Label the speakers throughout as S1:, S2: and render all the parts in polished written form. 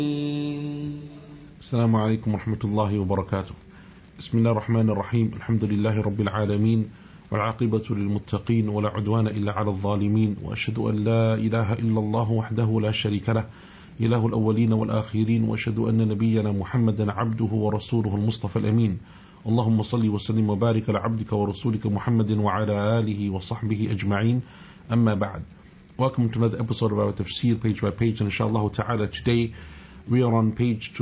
S1: السلام عليكم ورحمة الله وبركاته. بسم الله الرحمن الرحيم. الحمد لله رب العالمين، والعاقبة للمتقين، ولا عدوان إلا على الظالمين، وأشهد أن لا إله إلا الله وحده لا شريك له، إله الأولين والآخرين، وأشهد أن نبينا محمدا عبده ورسوله المصطفى الأمين. اللهم صل وسلم وبارك على عبدك ورسولك محمد وعلى آله وصحبه أجمعين. أما بعد. Welcome to another episode of our tafsir, page by page, and inshallah ta'ala today we are on page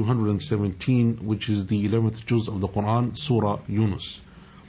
S1: 217, which is the 11th juz of the Quran, Surah Yunus.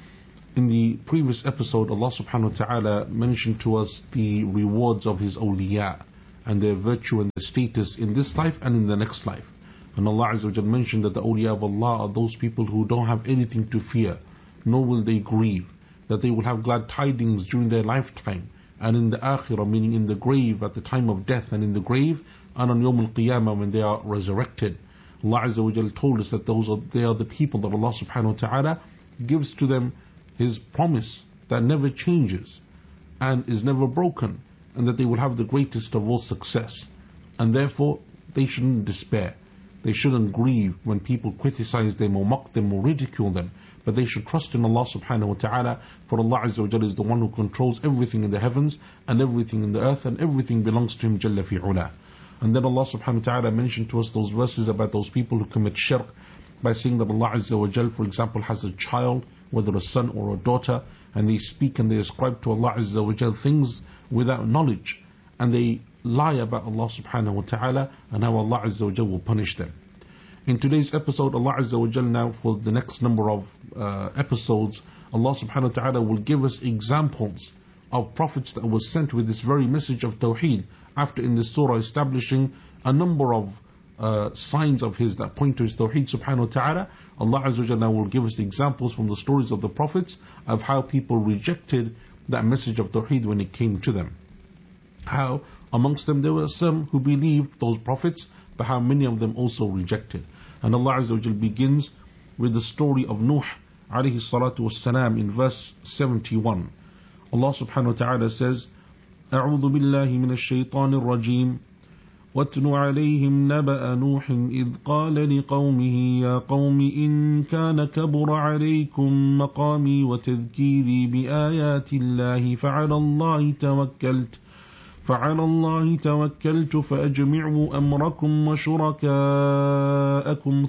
S1: In the previous episode, Allah subhanahu wa ta'ala mentioned to us the rewards of His awliya and their virtue and their status in this life and in the next life. And Allah Azza wa Jal mentioned that the awliya of Allah are those people who don't have anything to fear, nor will they grieve, that they will have glad tidings during their lifetime, and in the akhirah, meaning in the grave at the time of death, and in the grave, and on Yawm al-Qiyamah when they are resurrected. Allah Azza wa Jal told us that they are the people that Allah subhanahu wa ta'ala gives to them His promise that never changes and is never broken, and that they will have the greatest of all success. And therefore, they shouldn't despair. They shouldn't grieve when people criticize them or mock them or ridicule them, but they should trust in Allah subhanahu wa ta'ala, for Allah Azza wa Jalla is the one who controls everything in the heavens and everything in the earth, and everything belongs to Him Jalla fi ula. And then Allah subhanahu wa ta'ala mentioned to us those verses about those people who commit shirk by saying that Allah Azza wa Jalla, for example, has a child, whether a son or a daughter, and they speak and they ascribe to Allah Azza wa Jalla things without knowledge, and they lie about Allah subhanahu wa ta'ala and how Allah Azza wa Jalla will punish them. In today's episode, Allah Azza wa Jalla, now for the next number of episodes, Allah subhanahu wa ta'ala will give us examples of prophets that were sent with this very message of Tawheed, after in this surah establishing a number of signs of His that point to His Tawheed subhanahu wa ta'ala. Allah Azza wa Jalla now will give us the examples from the stories of the prophets of how people rejected that message of Tawheed when it came to them. How amongst them there were some who believed those prophets, but how many of them also rejected. And Allah Azza wa Jalla begins with the story of Nuh alayhi salatu wassalam in verse 71. Allah subhanahu wa ta'ala says, أعوذ بالله من الشيطان الرجيم واتل عليهم نبأ نوح إذ قال لقومه يا قوم إن كان كبر عليكم مقامي وتذكيري بآيات الله فعلى الله توكلت فأجمعوا أمركم وشركاءكم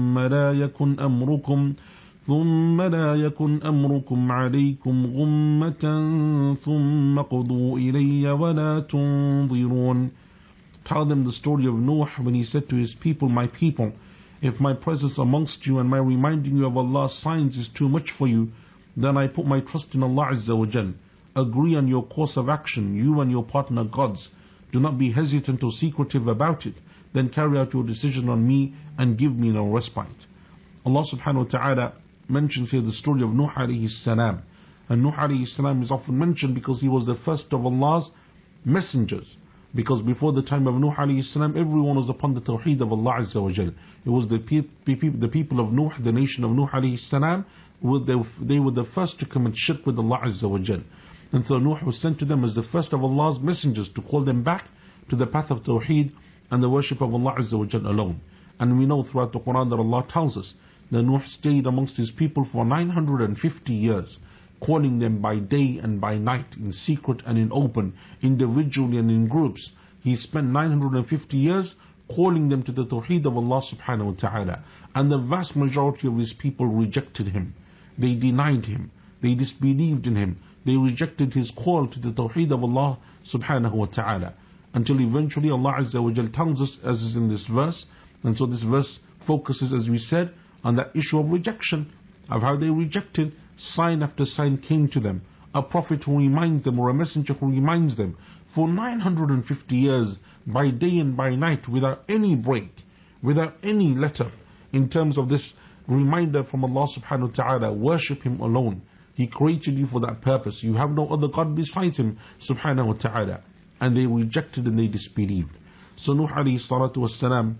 S1: ثم لا يكن أمركم عليكم غمة ثم قضوا إلي ولا تنظرون. Tell them the story of Nuh when he said to his people, my people, if my presence amongst you and my reminding you of Allah's signs is too much for you, then I put my trust in Allah Azza wa Jal. Agree on your course of action, you and your partner gods. Do not be hesitant or secretive about it. Then carry out your decision on me and give me no respite. Allah subhanahu wa ta'ala mentions here the story of Nuh alayhi salam. And Nuh alayhi salam is often mentioned because he was the first of Allah's messengers. Because before the time of Nuh alayhi salam, everyone was upon the tawheed of Allah Azza wa Jal. It was the people of Nuh, the nation of Nuh alayhi salam, they were the first to commit shirk with Allah Azza wa Jal. And so Nuh was sent to them as the first of Allah's messengers to call them back to the path of tawheed and the worship of Allah Azza wa Jal alone. And we know throughout the Quran that Allah tells us that Nuh stayed amongst his people for 950 years, calling them by day and by night, in secret and in open, individually and in groups. He spent 950 years calling them to the tawheed of Allah subhanahu wa ta'ala. And the vast majority of his people rejected him. They denied him. They disbelieved in him. They rejected his call to the tawheed of Allah subhanahu wa ta'ala. Until eventually Allah Azza wa Jal tells us, as is in this verse. And so this verse focuses, as we said, on that issue of rejection, of how they rejected. Sign after sign came to them. A prophet who reminds them, or a messenger who reminds them, for 950 years, by day and by night, without any break, without any letter, in terms of this reminder from Allah subhanahu wa ta'ala, worship Him alone. He created you for that purpose. You have no other God besides Him subhanahu wa ta'ala. And they rejected and they disbelieved. So Nuh alayhi salatu wassalam,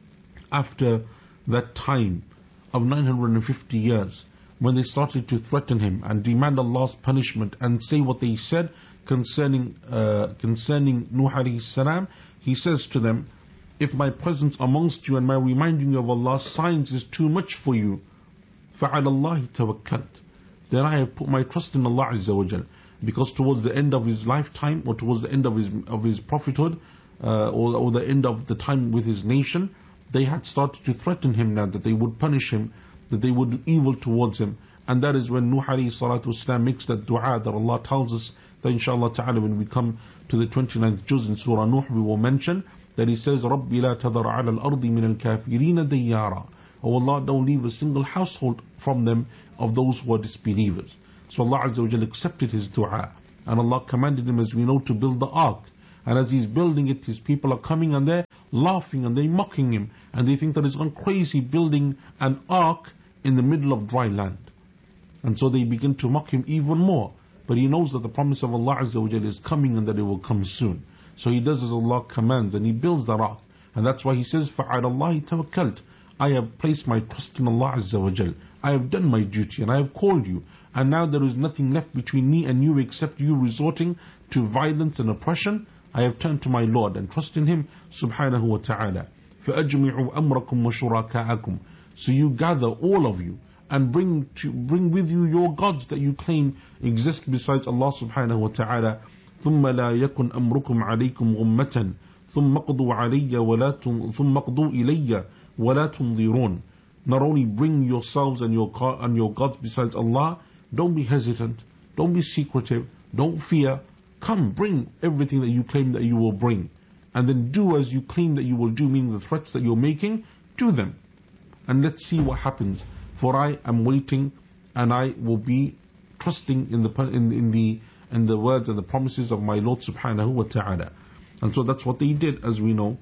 S1: after that time of 950 years, when they started to threaten him and demand Allah's punishment and say what they said concerning Nuh alayhi salam, he says to them if my presence amongst you and my reminding you of Allah's signs is too much for you, فَعَلَى اللَّهِ تَوَكَّلْتُ, then I have put my trust in Allah Azza wa Jal. Because towards the end of his lifetime, or towards the end of his prophethood, or the end of the time with his nation, they had started to threaten him now that they would punish him, that they would do evil towards him. And that is when Nuh alayhi salatu wasalam makes that dua that Allah tells us that inshallah ta'ala when we come to the 29th juz in Surah Nuh we will mention that he says, رَبِّ لَا تَذَرْ عَلَى الْأَرْضِ مِنَ الْكَافِرِينَ دَيَّارًا. Oh Allah, don't leave a single household from them of those who are disbelievers. So Allah Azza wa Jalla accepted his dua, and Allah commanded him, as we know, to build the ark. And as he's building it, his people are coming and they're laughing and they're mocking him, and they think that he's gone crazy building an ark in the middle of dry land. And so they begin to mock him even more. But he knows that the promise of Allah Azza wa Jalla is coming and that it will come soon. So he does as Allah commands and he builds the ark. And that's why he says, فَعَلَى اللَّهِ تَوَكَّلْتُ, I have placed my trust in Allah Azza wa Jal. I have done my duty and I have called you. And now there is nothing left between me and you except you resorting to violence and oppression. I have turned to my Lord and trust in Him subhanahu wa ta'ala. فَأَجْمِعُوا أَمْرَكُمْ وَشُرَكَاءَكُمْ, so you gather all of you and bring with you your gods that you claim exist besides Allah subhanahu wa ta'ala. ثُمَّ لَا يَكُنْ أَمْرُكُمْ عَلَيْكُمْ غُمَّةً ثُمَّ قَضُوا إِلَيَّ وَلَا تُنظِرُونَ. Not only bring yourselves and your gods besides Allah, don't be hesitant, don't be secretive, don't fear. Come, bring everything that you claim that you will bring. And then do as you claim that you will do, meaning the threats that you're making, do them. And let's see what happens. For I am waiting and I will be trusting in the words and the promises of my Lord subhanahu wa ta'ala. And so that's what they did, as we know.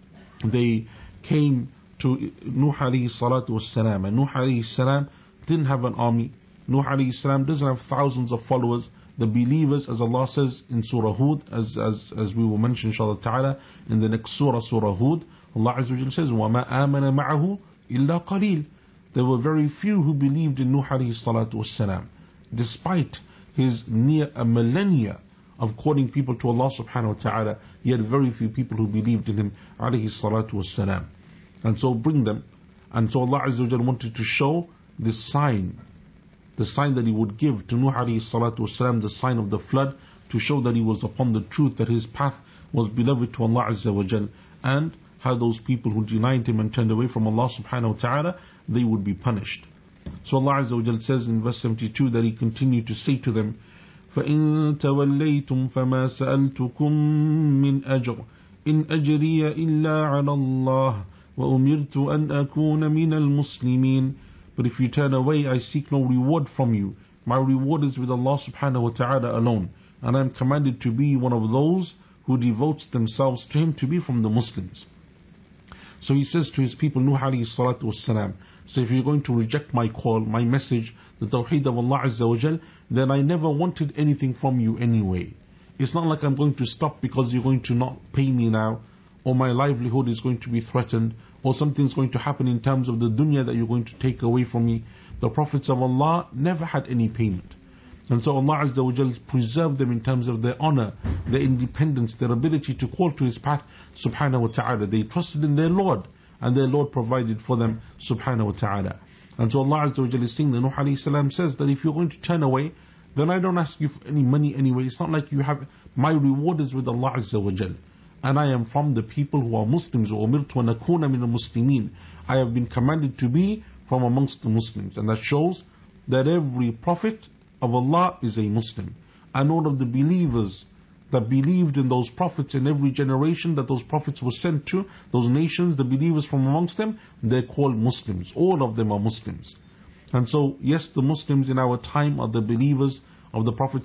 S1: They came to Nuh alayhi salatu wassalam, and Nuh alayhi salam didn't have an army. Nuh alayhi salam doesn't have thousands of followers. The believers, as Allah says in Surah Hud, as we will mention inshallah ta'ala in the next surah, Surah Hud, Allah Azza wa Jalla says, وَمَا آمَنَ مَعَهُ إِلَّا قَلِيلٌ. There were very few who believed in Nuh alayhi salatu wassalam, despite his near a millennia of calling people to Allah subhanahu wa ta'ala. He had very few people who believed in him alayhi salatu wassalam. And so bring them. And so Allah Azza wa Jalla wanted to show this sign, the sign that He would give to Nuh alayhi salatu wasalam, the sign of the flood, to show that he was upon the truth, that his path was beloved to Allah Azza wa Jal, and how those people who denied Him and turned away from Allah subhanahu wa ta'ala, they would be punished. So Allah Azza wa Jal says in verse 72 that He continued to say to them, فَإِن تَوَلَّيْتُمْ فَمَا سَأَلْتُكُمْ مِنْ أَجْرٍ إِنْ أَجْرِيَ إِلَّا عَلَى اللَّهِ وَأُمِرْتُ أَنْ أَكُونَ مِنَ الْمُسْلِمِينَ. But if you turn away, I seek no reward from you. My reward is with Allah subhanahu wa ta'ala alone. And I am commanded to be one of those who devotes themselves to Him, to be from the Muslims. So He says to His people, Nuh alayhi salatu wassalam, so if you're going to reject my call, my message, the tawheed of Allah Azza wa Jal, then I never wanted anything from you anyway. It's not like I'm going to stop because you're going to not pay me now, or my livelihood is going to be threatened, or something's going to happen in terms of the dunya that you're going to take away from me. The prophets of Allah never had any payment. And so Allah Azza wa Jal preserved them in terms of their honor, their independence, their ability to call to His path subhanahu wa ta'ala. They trusted in their Lord, and their Lord provided for them subhanahu wa ta'ala. And so Allah Azza wa Jal is saying that Nuh alayhi salam says that if you're going to turn away, then I don't ask you for any money anyway. It's not like you have, my reward is with Allah Azza wa Jal. And I am from the people who are Muslims. وَأُمِرْتُ أَنْ أَكُونَ مِنَ الْمُسْلِمِينَ. I have been commanded to be from amongst the Muslims. And that shows that every prophet of Allah is a Muslim. And all of the believers that believed in those prophets in every generation that those prophets were sent to, those nations, the believers from amongst them, they're called Muslims. All of them are Muslims. And so, yes, the Muslims in our time are the believers of the Prophet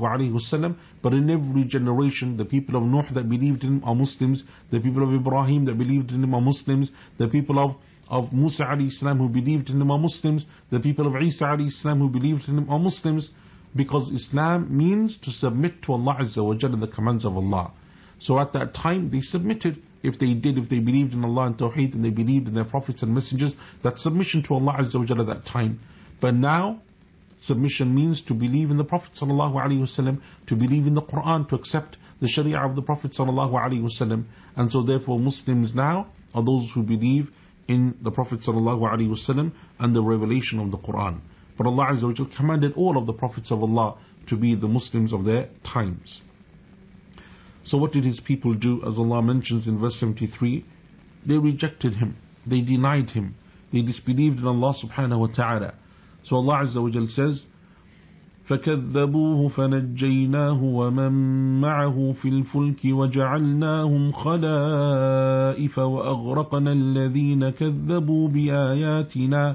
S1: ﷺ, but in every generation, the people of Nuh that believed in him are Muslims, the people of Ibrahim that believed in him are Muslims, the people of Musa alayhi salam who believed in him are Muslims, the people of Isa alayhi salam who believed in him are Muslims, because Islam means to submit to Allah Azza wa Jalla and the commands of Allah. So at that time, they submitted. If they believed in Allah and Tawheed, and they believed in their prophets and messengers, that submission to Allah Azza wa Jalla at that time. But now, Submission means to believe in the Prophet ﷺ, to believe in the Quran, to accept the Sharia of the Prophet ﷺ. And so therefore Muslims now are those who believe in the Prophet ﷺ and the revelation of the Quran. But Allah Azza wa Jal commanded all of the Prophets of Allah to be the Muslims of their times. So what did his people do? As Allah mentions in verse 73, they rejected him, they denied him, they disbelieved in Allah subhanahu wa ta'ala. So Allah Azza wa Jal says, فَكَذَّبُوهُ فَنَجَّيْنَاهُ وَمَن مَّعَهُ فِي الْفُلْكِ وَجَعَلْنَاهُمْ خَلَائِفَ وَأَغْرَقْنَا الَّذِينَ كَذَّبُوا بِآيَاتِنَا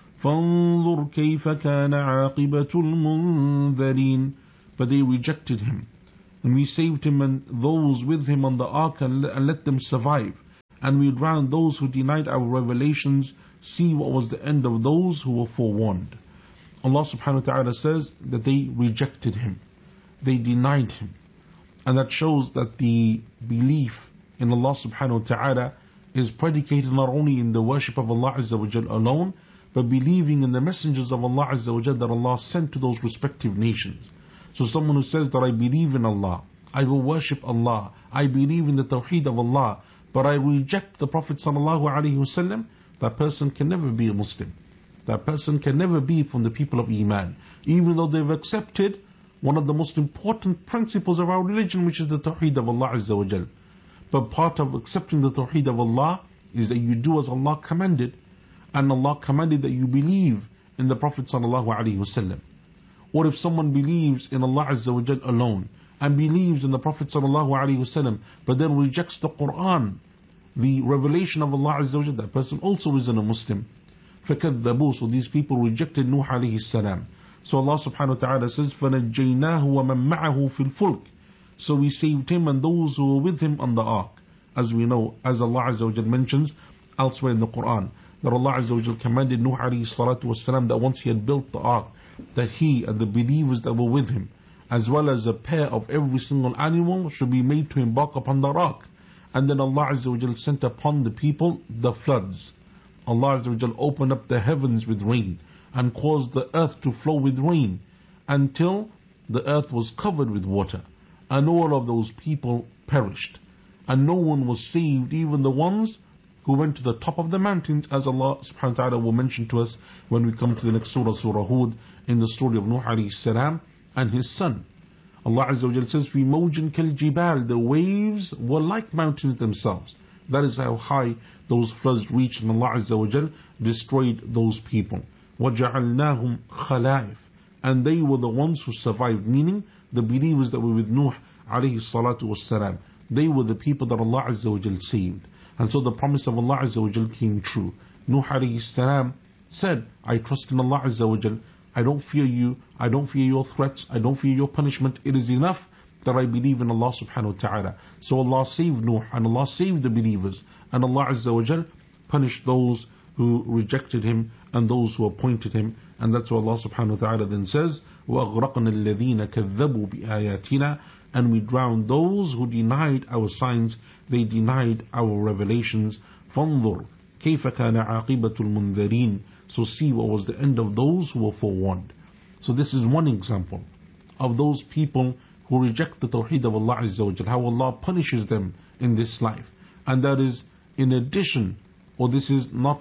S1: فَانظُرْ كَيْفَ كَانَ عَاقِبَةُ الْمُنذَرِينَ. But they rejected him, and we saved him and those with him on the ark and let them survive. And we drowned those who denied our revelations. See what was the end of those who were forewarned. Allah subhanahu wa ta'ala says that they rejected him, they denied him. And that shows that the belief in Allah subhanahu wa ta'ala is predicated not only in the worship of Allah Azza wa Jal alone, but believing in the messengers of Allah Azza wa Jal that Allah sent to those respective nations. So someone who says that I believe in Allah, I will worship Allah, I believe in the Tawheed of Allah, but I reject the Prophet sallallahu alaihi wasallam, that person can never be a Muslim. That person can never be from the people of Iman, even though they've accepted one of the most important principles of our religion, which is the Tawheed of Allah Azza wa Jal. But part of accepting the Tawheed of Allah is that you do as Allah commanded, and Allah commanded that you believe in the Prophet sallallahu alaihi wasallam. Or if someone believes in Allah Azza wa Jal alone and believes in the Prophet sallallahu alaihi wasallam, but then rejects the Quran, the revelation of Allah Azza wa Jal, that person also isn't a Muslim. فَكَذَّبُوا. So these people rejected Nuh alayhi salam. So Allah subhanahu wa ta'ala says, فَنَجَّيْنَاهُ وَمَن مَّعَهُ فِي الْفُلْكِ. So we saved him and those who were with him on the ark. As we know, as Allah Azza wa Jal mentions elsewhere in the Quran, that Allah Azza wa Jal commanded Nuh alayhi salatu wasalam that once he had built the ark, that he and the believers that were with him, as well as a pair of every single animal, should be made to embark upon the ark. And then Allah Azza wa Jal sent upon the people the floods. Allah Azza wa Jal opened up the heavens with rain and caused the earth to flow with rain until the earth was covered with water, and all of those people perished, and no one was saved, even the ones who went to the top of the mountains, as Allah subhanahu wa ta'ala will mention to us when we come to the next surah, Surah Hud, in the story of Nuh alayhi salam and his son. Allah Azza wa Jal says, فِي مَوْجٍ كَالْجِبَالِ. The waves were like mountains themselves. That is how high those floods reached, and Allah Azza wa Jal destroyed those people. وَجَعَلْنَاهُمْ خَلَائِفَ. And they were the ones who survived, meaning the believers that were with Nuh alayhi salatu wassalam. They were the people that Allah Azza wa Jal saved. And so the promise of Allah Azza wa Jal came true. Nuh alayhi salam said, I trust in Allah Azza wa Jal. I don't fear you, I don't fear your threats, I don't fear your punishment. It is enough that I believe in Allah subhanahu wa ta'ala. So Allah saved Nuh, and Allah saved the believers, and Allah Azza wa Jal punished those who rejected him and those who appointed him. And that's what Allah subhanahu wa ta'ala then says, وَأَغْرَقْنَا الَّذِينَ كَذَّبُوا بِآيَاتِنَا. And we drowned those who denied our signs, they denied our revelations. فَانظُرْ كَيْفَ كَانَ عَاقِبَةُ الْمُنذَرِينَ. So see what was the end of those who were forewarned. So this is one example of those people who reject the Tawheed of Allah Azza wa Jal, how Allah punishes them in this life. And that is in addition, or this is not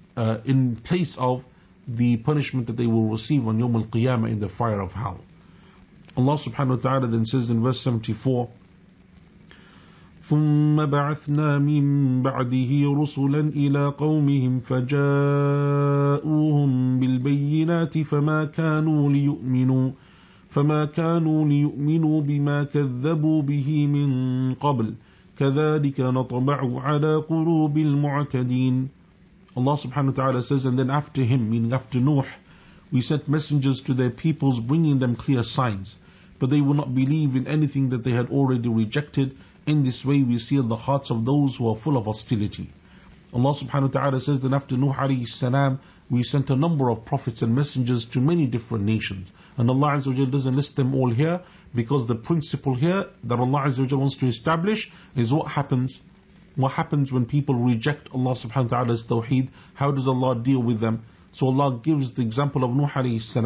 S1: in place of the punishment that they will receive on Yawm al-Qiyamah in the fire of hell. Allah subhanahu wa ta'ala then says in verse 74, ثُمَّ بَعَثْنَا مِن بَعْدِهِ رُسُلًا إِلَىٰ قَوْمِهِمْ فَجَاءُوهُم بِالْبَيِّنَاتِ فما كانوا ليؤمنوا بما كذبوا به من قبل كذلك نطبع على قلوب المعتدين. Allah subhanahu wa ta'ala says, and then after him, meaning after Nuh, we sent messengers to their peoples bringing them clear signs, but they would not believe in anything that they had already rejected. In this way we seal the hearts of those who are full of hostility. Allah subhanahu wa ta'ala says that after Nuh alayhi salam, we sent a number of prophets and messengers to many different nations. And Allah Azza wa Jal doesn't list them all here, because the principle here that Allah Azza wa Jal wants to establish is what happens when people reject Allah subhanahu wa ta'ala's tawheed. How does Allah deal with them? So Allah gives the example of Nuh alayhi salam,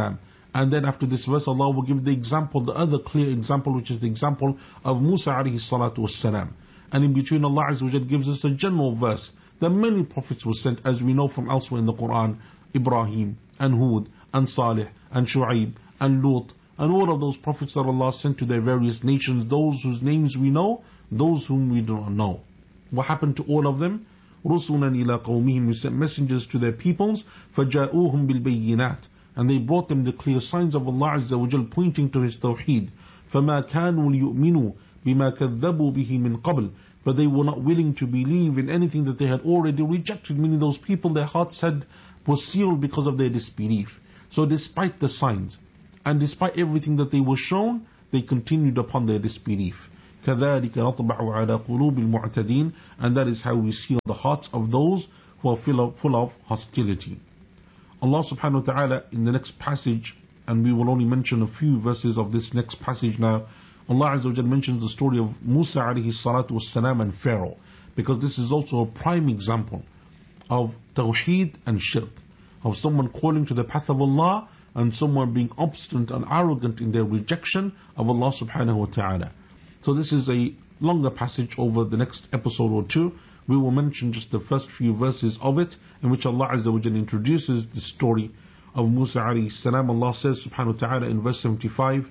S1: And then after this verse, Allah will give the example, the other clear example, which is the example of Musa alayhi salatu wassalam. And in between, Allah Azza wa Jal gives us a general verse that many prophets were sent, as we know from elsewhere in the Quran: Ibrahim and Hud and Salih and Shu'aib and Lut, and all of those prophets that Allah sent to their various nations, those whose names we know, those whom we do not know. What happened to all of them? رُسُلًا إِلَىٰ قَوْمِهِمْ, we sent messengers to their peoples, فَجَاءُوهُمْ بِالْبَيِّنَاتِ, and they brought them the clear signs of Allah Azza wa Jal pointing to His Tawheed. فَمَا كَانُوا لِيُؤْمِنُوا بِمَا كَذَّبُوا بِهِ مِنْ قَبْلِ, but they were not willing to believe in anything that they had already rejected, meaning those people, their hearts were sealed because of their disbelief. So despite the signs, and despite everything that they were shown, they continued upon their disbelief. كَذَلِكَ نَطْبَعُ عَلَى قُلُوبِ الْمُعْتَدِينَ, and that is how we seal the hearts of those who are full of hostility. Allah subhanahu wa ta'ala in the next passage, and we will only mention a few verses of this next passage now, Allah Azza wa Jal mentions the story of Musa alayhi salatu wassalam and Pharaoh, because this is also a prime example of Tawheed and Shirk, of someone calling to the path of Allah and someone being obstinate and arrogant in their rejection of Allah subhanahu wa ta'ala. So this is a longer passage. Over the next episode or two, we will mention just the first few verses of it, in which Allah Azza wa Jal introduces the story of Musa alayhi salam. Allah says subhanahu wa ta'ala in verse 75,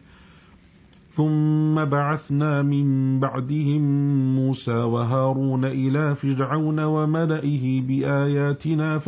S1: ثم بعثنا من بعدهم موسى وهارون إلى فرعون وملئه بآياتنا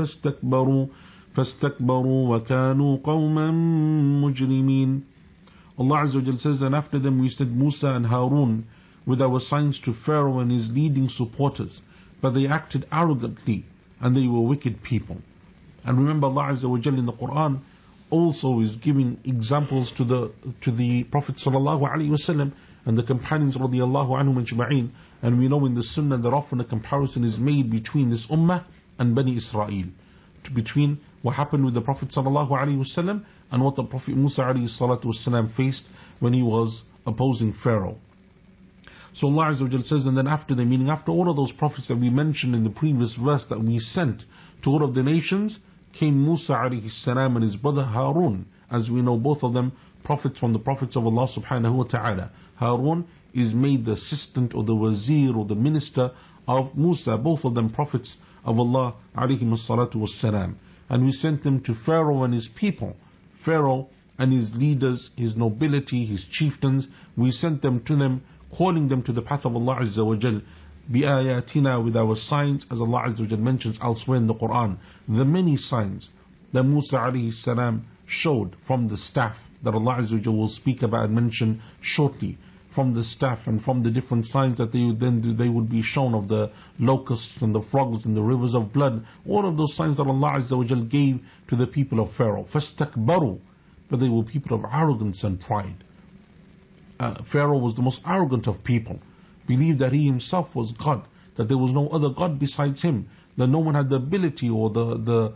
S1: فاستكبروا وكانوا قوما مجرمين. Allah Azza wa Jal says, and after them we sent Musa and Harun with our signs to Pharaoh and his leading supporters, but they acted arrogantly and they were wicked people. And remember, Allah Azza wa Jal in the Quran also is giving examples to the Prophet sallallahu alaihi wasallam and the companions radiyallahu anhum ajma'in. And we know in the Sunnah that often a comparison is made between this ummah and Bani Israel, between what happened with the Prophet sallallahu alaihi wasallam and what the Prophet Musa alayhi salatu wasallam faced when he was opposing Pharaoh. So Allah Azza wa Jal says, and then after them, meaning after all of those prophets that we mentioned in the previous verse that we sent to all of the nations, came Musa alayhi salam and his brother Harun. As we know, both of them prophets from the prophets of Allah subhanahu wa ta'ala. Harun is made the assistant or the wazir or the minister of Musa, both of them prophets of Allah alayhi salatu wassalam. And we sent them to Pharaoh and his people, Pharaoh and his leaders, his nobility, his chieftains. We sent them to them, calling them to the path of Allah Azza wa Jal, بِآيَاتِنَا, with our signs, as Allah Azza wa Jal mentions elsewhere in the Quran, the many signs that Musa alayhi salam showed, from the staff that Allah Azza wa Jal will speak about and mention shortly, from the staff and from the different signs that they would be shown of the locusts and the frogs and the rivers of blood, all of those signs that Allah Azza wa Jal gave to the people of Pharaoh. فَاسْتَكْبَرُوا, but they were people of arrogance and pride. Pharaoh was the most arrogant of people, believed that he himself was God, that there was no other God besides him, that no one had the ability or the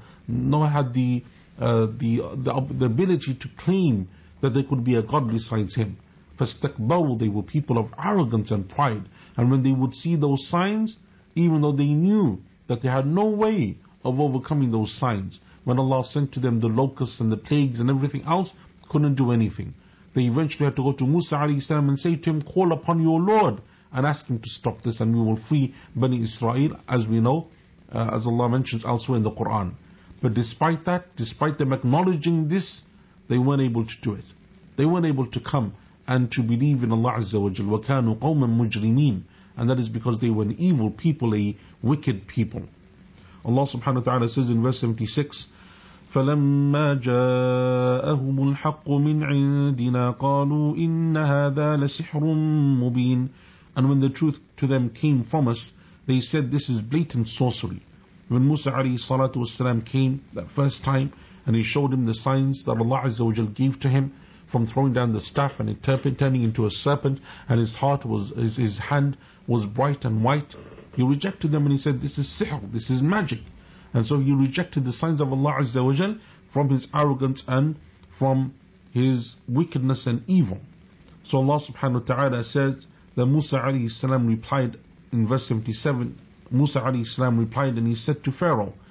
S1: ability to claim that there could be a God besides him. فَاسْتَكْبَرُوا, they were people of arrogance and pride. And when they would see those signs, even though they knew that they had no way of overcoming those signs, when Allah sent to them the locusts and the plagues and everything else, couldn't do anything. They eventually had to go to Musa alayhi salam and say to him, call upon your Lord and ask him to stop this, and we will free Bani Israel, as we know, as Allah mentions elsewhere in the Quran. But despite that, despite them acknowledging this, they weren't able to do it. They weren't able to come and to believe in Allah Azza wa Jal. وَكَانُوا قَوْمًا مُجْرِمِينَ, and that is because they were an evil people, a wicked people. Allah subhanahu wa ta'ala says in verse 76, فَلَمَّا جَاءَهُمُ الْحَقُّ مِنْ عِنْدِنَا قَالُوا إِنَّ هَذَا لَسِحْرٌ مُبِينٌ. And when the truth to them came from us, they said, this is blatant sorcery. When Musa alayhi salatu wasalam came that first time, and he showed him the signs that Allah Azza wa Jal gave to him, from throwing down the staff and it turning into a serpent, and his hand was bright and white, he rejected them and he said, this is sihr, this is magic. And so he rejected the signs of Allah Azza wa Jal from his arrogance and from his wickedness and evil. So Allah subhanahu wa ta'ala says that Musa alayhi salam replied in verse 77, Musa alayhi salam replied and he said to Pharaoh,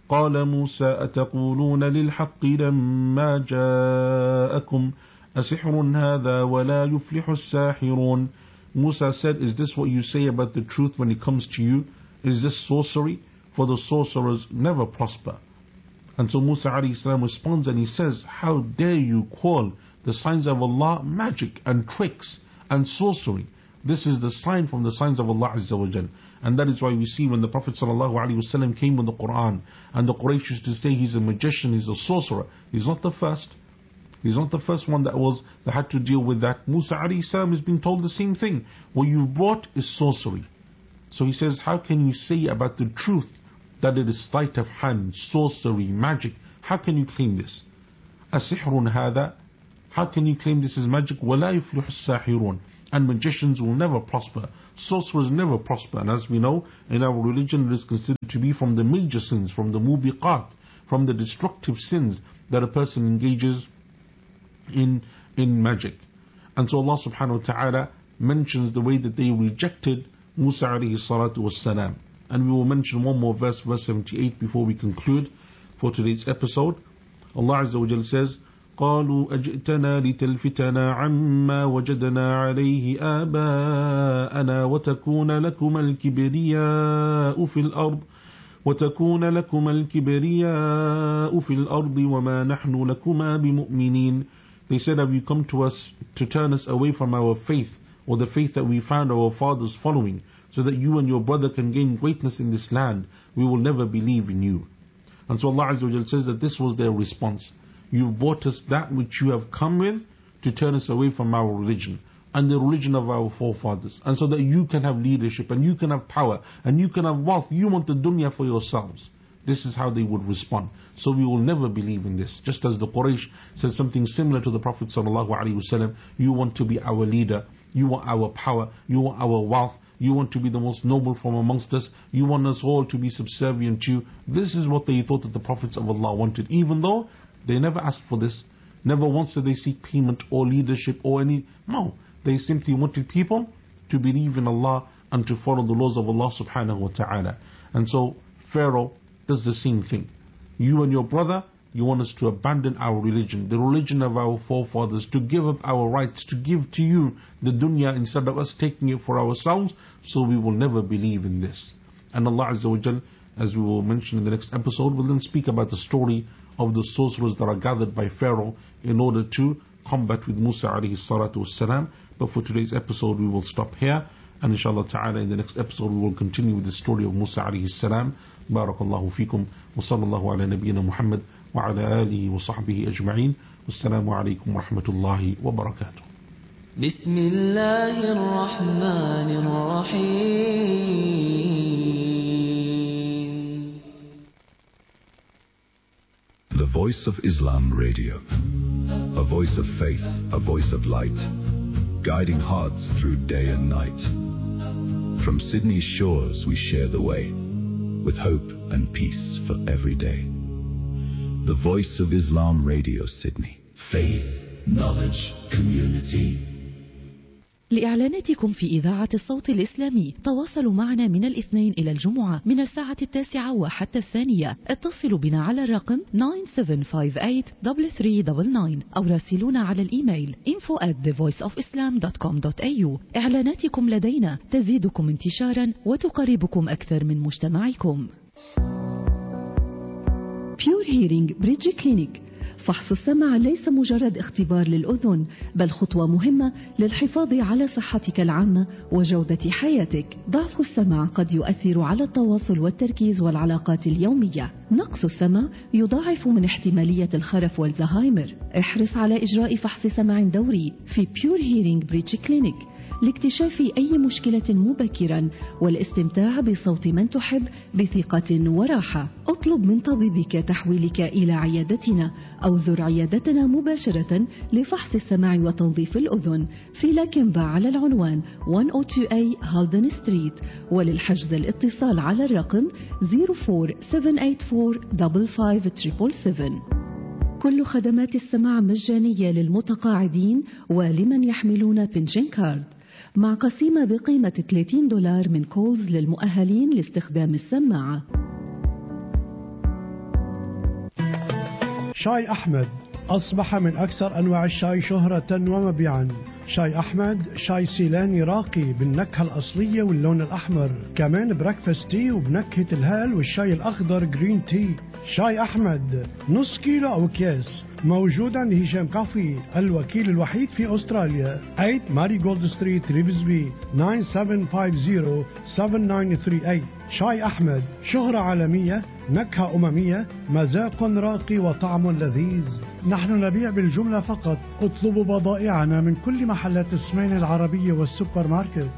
S1: قال موسى أتقولون للحق لما جاءكم أسحر هذا ولا يفلح الساحرون. Musa said, is this what you say about the truth when it comes to you? Is this sorcery? For the sorcerers never prosper. And so Musa alayhi salam responds and he says, how dare you call the signs of Allah magic and tricks and sorcery? This is the sign from the signs of Allah Azza wa Jal. And that is why we see when the Prophet sallallahu alaihi wasallam came with the Quran and the Quraysh used to say he's a magician, he's a sorcerer. He's not the first. He's not the first one that had to deal with that. Musa alayhi salam is being told the same thing. What you brought is sorcery. So he says, how can you say about the truth that it is sleight of hand, sorcery, magic? How can you claim this? Asihrun hada? How can you claim this is magic? وَلَا يُفْلِحُ السَّاحِرُونَ. And magicians will never prosper. Sorcerers never prosper. And as we know, in our religion it is considered to be from the major sins, from the mubiqat, from the destructive sins that a person engages in magic. And so Allah subhanahu wa ta'ala mentions the way that they rejected Musa alayhi salatu was salam. And we will mention one more verse, verse 78, before we conclude for today's episode. Allah Azza wa Jal says, قالوا أجئتنا لتلفتنا عما وجدنا عليه آباءنا وتكون لكما الكبرياء في الأرض وما نحن لكما بمؤمنين. They said, have you come to us to turn us away from our faith, or the faith that we found our fathers following, so that you and your brother can gain greatness in this land? We will never believe in you. And so Allah Azza wa Jal says that this was their response. You've brought us that which you have come with to turn us away from our religion and the religion of our forefathers, and so that you can have leadership and you can have power and you can have wealth. You want the dunya for yourselves. This is how they would respond. So we will never believe in this. Just as the Quraysh said something similar to the Prophet ﷺ, you want to be our leader, you want our power, you want our wealth, you want to be the most noble from amongst us, you want us all to be subservient to you. This is what they thought that the Prophets of Allah wanted, even though they never asked for this. Never once did they seek payment or leadership or any. No, they simply wanted people to believe in Allah and to follow the laws of Allah subhanahu wa ta'ala. And so Pharaoh does the same thing. You and your brother, you want us to abandon our religion, the religion of our forefathers, to give up our rights, to give to you the dunya instead of us taking it for ourselves. So we will never believe in this. And Allah Azza wa Jal, as we will mention in the next episode, will then speak about the story of the sorcerers that are gathered by Pharaoh in order to combat with Musa alayhi salatu wassalam. But for today's episode we will stop here, and inshallah ta'ala in the next episode we will continue with the story of Musa alayhi salam. Barakallahu fikum wa sallallahu ala nabiyyina Muhammad wa ala alihi wa sahbihi ajma'in. Wassalamu alaykum wa rahmatullahi wa barakatuh.
S2: Bismillahir Rahmanir Rahim.
S3: The Voice of Islam Radio. A voice of faith, a voice of light, guiding hearts through day and night. From Sydney's shores we share the way, with hope and peace for every day. The Voice of Islam Radio, Sydney. Faith, knowledge, community.
S4: لإعلاناتكم في إذاعة الصوت الإسلامي تواصلوا معنا من الاثنين إلى الجمعة من 9:00 وحتى 2:00. اتصلوا بنا على الرقم 9758-3399 أو راسلونا على الإيميل info@thevoiceofislam.com.au. إعلاناتكم لدينا تزيدكم انتشارا وتقربكم أكثر من مجتمعكم. Pure Hearing Bridge Clinic. فحص السمع ليس مجرد اختبار للأذن، بل خطوة مهمة للحفاظ على صحتك العامة وجودة حياتك. ضعف السمع قد يؤثر على التواصل والتركيز والعلاقات اليومية. نقص السمع يضاعف من احتمالية الخرف والزهايمر. احرص على إجراء فحص سمع دوري في Pure Hearing Bridge Clinic لاكتشاف أي مشكلة مبكرا والاستمتاع بصوت من تحب بثقة وراحة. اطلب من طبيبك تحويلك إلى عيادتنا أو زر عيادتنا مباشرة لفحص السمع وتنظيف الأذن في لاكمبا على العنوان 102A هالدن ستريت. وللحجز الاتصال على الرقم 04784557777. كل خدمات السماع مجانية للمتقاعدين ولمن يحملون بنشن كارد، مع قسيمة بقيمة $30 من كولز للمؤهلين لاستخدام السماعة.
S2: شاي أحمد أصبح من أكثر أنواع الشاي شهرة ومبيعا. شاي أحمد شاي سيلاني راقي بالنكهة الأصلية واللون الأحمر، كمان بريكفاست تي وبنكهة الهال والشاي الأخضر جرين تي. شاي أحمد نص كيلو أو أكياس، موجود عند هشام كافي الوكيل الوحيد في أستراليا. 8 ماري جولد ستريت ريفزبي 9750-7938. شاي أحمد شهرة عالمية، نكهة أممية، مذاق راقي وطعم لذيذ. نحن نبيع بالجملة فقط، اطلبوا بضائعنا من كل محلات السمين العربية والسوبر ماركت.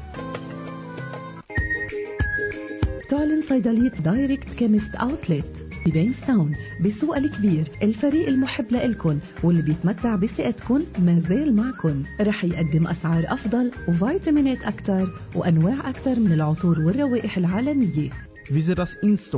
S4: تعلن صيدلية دايركت كيمست أوتلت ببينستاون بسوق الكبير. الفريق المحب لإلكن واللي بيتمتع بثقتكن ما زال معكن. رح يقدم أسعار أفضل وفيتامينات أكثر وأنواع أكثر من العطور والروائح العالمية.
S5: Visit us in store